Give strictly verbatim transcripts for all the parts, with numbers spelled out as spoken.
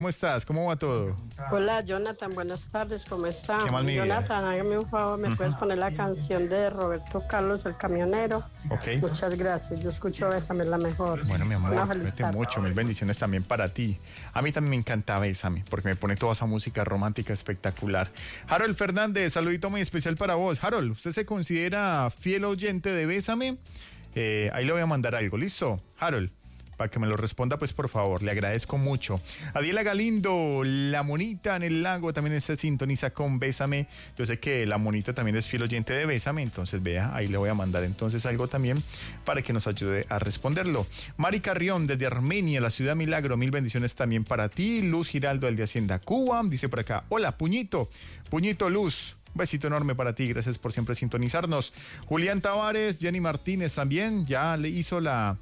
¿Cómo estás? ¿Cómo va todo? Hola, Jonathan, buenas tardes, ¿cómo está? ¿Qué más, mi vida? Jonathan, hágame un favor, ¿me uh-huh. puedes poner la canción de Roberto Carlos, el camionero? Ok. Muchas gracias, yo escucho Bésame, la mejor. Bueno, mi amor, cuídate tarde. mucho, mil bendiciones también para ti. A mí también me encanta Bésame, porque me pone toda esa música romántica espectacular. Harold Fernández, saludito muy especial para vos. Harold, ¿usted se considera fiel oyente de Bésame? Eh, ahí le voy a mandar algo, ¿listo? Harold, para que me lo responda, pues por favor, le agradezco mucho. Adiela Galindo, la monita en el lago también se sintoniza con Bésame. Yo sé que la monita también es fiel oyente de Bésame, entonces vea, ahí le voy a mandar entonces algo también para que nos ayude a responderlo. Mari Carrión, desde Armenia, la ciudad Milagro, mil bendiciones también para ti. Luz Giraldo, el de Hacienda Cuba, dice por acá, hola, Puñito, Puñito Luz. Un besito enorme para ti, gracias por siempre sintonizarnos. Julián Tavares, Jenny Martínez también, ya le hizo la...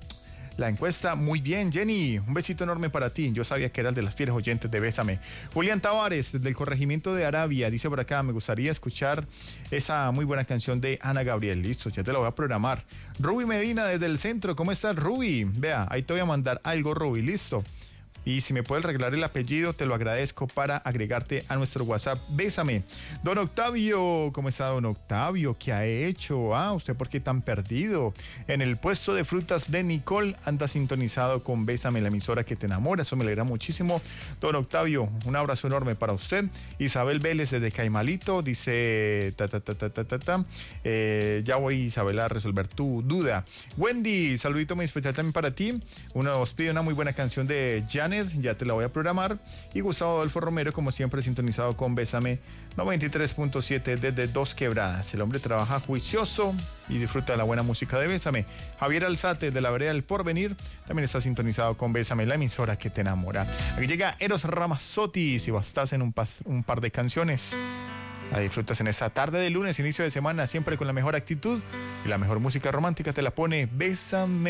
La encuesta, muy bien, Jenny, un besito enorme para ti. Yo sabía que eras de las fieles oyentes de Bésame. Julián Tavares, desde el corregimiento de Arabia, dice por acá, me gustaría escuchar esa muy buena canción de Ana Gabriel. Listo, ya te la voy a programar. Ruby Medina, desde el centro, ¿cómo estás, Ruby? Vea, ahí te voy a mandar algo, Ruby, listo. Y si me puedes regalar el apellido, te lo agradezco para agregarte a nuestro WhatsApp. Bésame. Don Octavio, ¿cómo está don Octavio? ¿Qué ha hecho? Ah, ¿usted por qué tan perdido? En el puesto de frutas de Nicole anda sintonizado con Bésame, la emisora que te enamora. Eso me alegra muchísimo. Don Octavio, un abrazo enorme para usted. Isabel Vélez desde Caimalito dice, ta, ta, ta, ta, ta, ta, ta. Eh, ya voy, Isabel, a resolver tu duda. Wendy, saludito muy especial también para ti. Uno nos pide una muy buena canción de Janet. Ya te la voy a programar. Y Gustavo Adolfo Romero, como siempre, sintonizado con Bésame noventa y tres punto siete desde Dos Quebradas. El hombre trabaja juicioso y disfruta de la buena música de Bésame. Javier Alzate, de la Vereda del Porvenir, también está sintonizado con Bésame, la emisora que te enamora. Aquí llega Eros Ramazzotti. Si vos estás en un, pas- un par de canciones, la disfrutas en esta tarde de lunes, inicio de semana, siempre con la mejor actitud y la mejor música romántica te la pone Bésame.